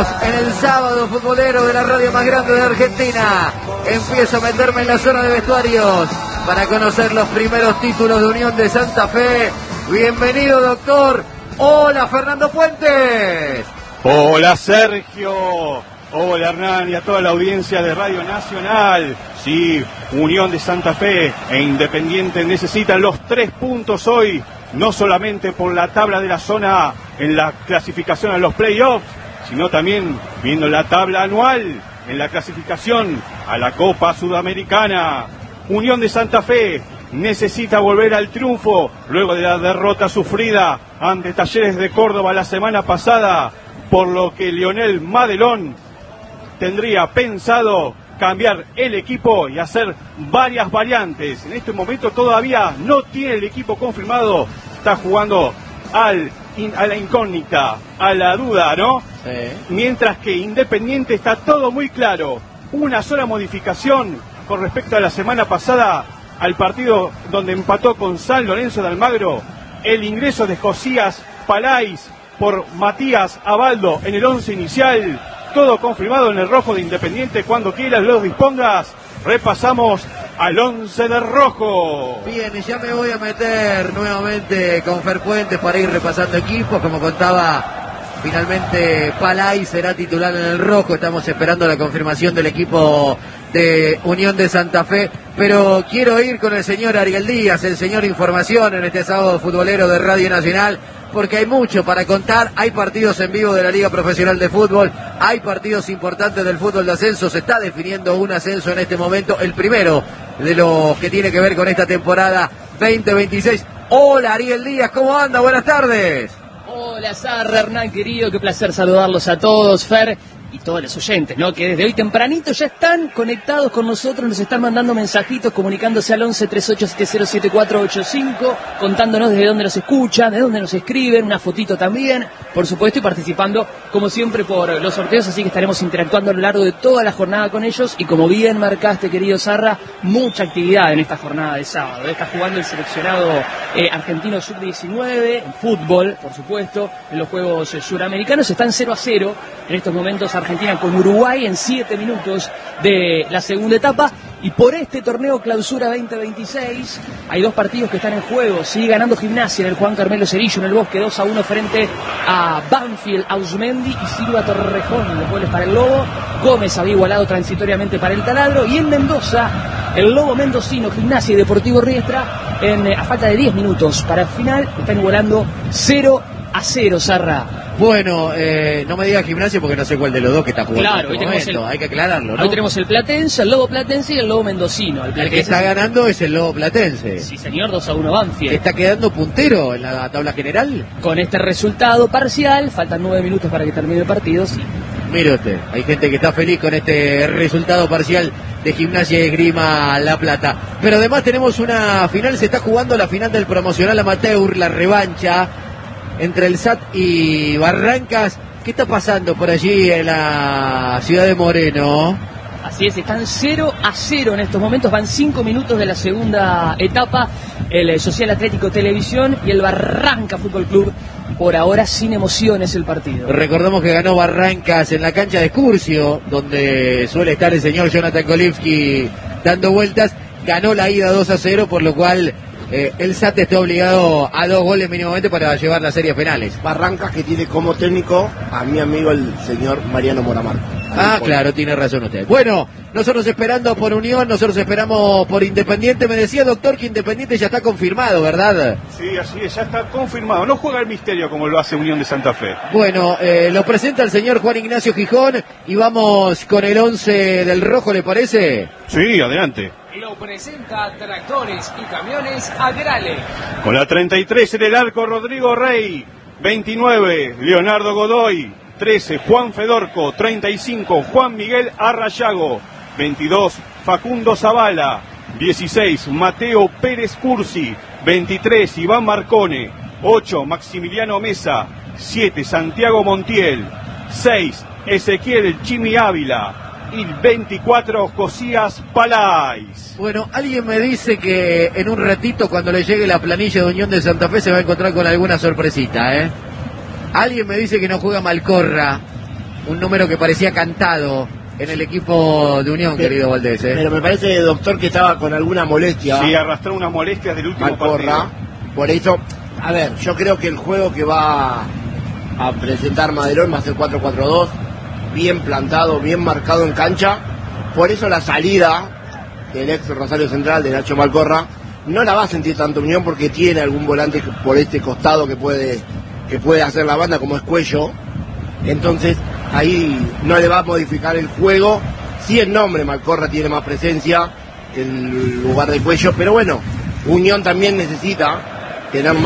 en el sábado futbolero de la radio más grande de Argentina. Empiezo a meterme en la zona de vestuarios para conocer los primeros títulos de Unión de Santa Fe. Bienvenido, doctor. Hola, Fernando Puentes. Hola, Sergio. Hola, Hernán, y a toda la audiencia de Radio Nacional. Sí, Unión de Santa Fe e Independiente necesitan los 3 puntos hoy, no solamente por la tabla de la zona en la clasificación a los playoffs, sino también viendo la tabla anual en la clasificación a la Copa Sudamericana. Unión de Santa Fe necesita volver al triunfo luego de la derrota sufrida ante Talleres de Córdoba la semana pasada, por lo que Lionel Madelón tendría pensado cambiar el equipo y hacer varias variantes. En este momento todavía no tiene el equipo confirmado, está jugando a la incógnita, a la duda, ¿no? Sí. Mientras que Independiente está todo muy claro. Una sola modificación con respecto a la semana pasada, al partido donde empató con San Lorenzo de Almagro, el ingreso de Josías Palais por Matías Abaldo en el 11 inicial. Todo confirmado en el rojo de Independiente. Cuando quieras los dispongas, repasamos al 11 de rojo. Bien, y ya me voy a meter nuevamente con Fer Puentes para ir repasando equipos. Como contaba, finalmente Palay será titular en el rojo. Estamos esperando la confirmación del equipo de Unión de Santa Fe, pero quiero ir con el señor Ariel Díaz, el señor Información, en este sábado futbolero de Radio Nacional, porque hay mucho para contar. Hay partidos en vivo de la Liga Profesional de Fútbol, hay partidos importantes del fútbol de ascenso, se está definiendo un ascenso en este momento, el primero de los que tiene que ver con esta temporada 2026. Hola, Ariel Díaz, ¿cómo anda? Buenas tardes. Hola, Sarra, Hernán, querido, qué placer saludarlos a todos, Fer, y todos los oyentes, ¿no? Que desde hoy tempranito ya están conectados con nosotros, nos están mandando mensajitos, comunicándose al 11 3870 7485, contándonos desde dónde nos escuchan, de dónde nos escriben, una fotito también, por supuesto, y participando, como siempre, por los sorteos, así que estaremos interactuando a lo largo de toda la jornada con ellos, y como bien marcaste, querido Sarra, mucha actividad en esta jornada de sábado. Está jugando el seleccionado argentino sub-19, en fútbol, por supuesto, en los Juegos Suramericanos, están 0-0 en estos momentos Argentina con Uruguay en 7 minutos de la segunda etapa. Y por este torneo Clausura 2026 hay 2 partidos que están en juego. Sigue ganando Gimnasia en el Juan Carmelo Cerillo en el Bosque, 2-1 frente a Banfield, Ausmendi y Silva Torrejón. Los goles para el Lobo. Gómez había igualado transitoriamente para el Taladro. Y en Mendoza, el Lobo mendocino, Gimnasia y Deportivo Riestra, a falta de 10 minutos para el final, están igualando 0-0, Sarra. Bueno, no me digas Gimnasia porque no sé cuál de los dos que está jugando. Claro, en este momento. Hay que aclararlo, ¿no? Hoy tenemos el Platense, el Lobo Platense y el Lobo Mendocino. El que está ganando es el Lobo Platense. Sí, señor, 2-1 Banfield. ¿Está quedando puntero en la tabla general? Con este resultado parcial, faltan 9 minutos para que termine el partido, sí. Mire usted, hay gente que está feliz con este resultado parcial de Gimnasia y Esgrima La Plata. Pero además tenemos una final, se está jugando la final del promocional amateur, la revancha entre el SAT y Barrancas. ¿Qué está pasando por allí en la ciudad de Moreno? Así es, están 0-0 en estos momentos, van 5 minutos de la segunda etapa, el Social Atlético Televisión y el Barranca Fútbol Club. Por ahora sin emociones el partido. Recordamos que ganó Barrancas en la cancha de Excursio, donde suele estar el señor Jonathan Kolivsky dando vueltas. Ganó la ida 2-0, por lo cual el SAT está obligado a 2 goles mínimamente para llevar las series penales. Barrancas, que tiene como técnico a mi amigo el señor Mariano Moramarco. Claro, tiene razón usted. Bueno, nosotros esperando por Unión, nosotros esperamos por Independiente. Me decía, doctor, que Independiente ya está confirmado, ¿verdad? Sí, así es, ya está confirmado. No juega el misterio como lo hace Unión de Santa Fe. Bueno, lo presenta el señor Juan Ignacio Gijón y vamos con el 11 del rojo, ¿le parece? Sí, adelante. Lo presenta Tractores y Camiones Agrale. Con la 33 en el arco, Rodrigo Rey. 29, Leonardo Godoy. 13, Juan Fedorco. 35, Juan Miguel Arrayago. 22, Facundo Zavala. 16, Mateo Pérez Cursi. 23, Iván Marcone. 8, Maximiliano Mesa. 7, Santiago Montiel. 6, Ezequiel El Chimi Ávila. Y 24, Josías Palais. Bueno, alguien me dice que en un ratito, cuando le llegue la planilla de Unión de Santa Fe, se va a encontrar con alguna sorpresita, ¿eh? Alguien me dice que no juega Malcorra. un número que parecía cantado en el equipo de Unión, querido Valdés. Pero me parece, doctor, que estaba con alguna molestia. Sí, arrastró unas molestias del último Malcorra. partido. Por eso, a ver, yo creo que el juego que va a presentar Madelón va a ser 4-4-2, bien plantado, bien marcado en cancha. Por eso la salida del ex Rosario Central, de Nacho Malcorra, no la va a sentir tanto Unión, porque tiene algún volante por este costado que puede hacer la banda, como es Cuello. Entonces ahí no le va a modificar el juego. Sí, el nombre Malcorra tiene más presencia en lugar de Cuello, pero bueno, Unión también necesita tener